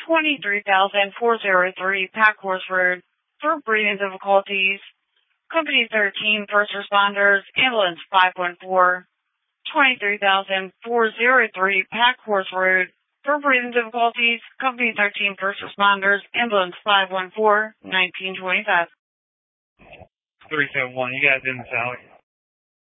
23,403 Packhorse Road for breathing difficulties. Company 13, first responders, ambulance 514. 23,403 Packhorse Road for breathing difficulties. Company 13, first responders, ambulance 514, 1925. 371, you guys in the Sally?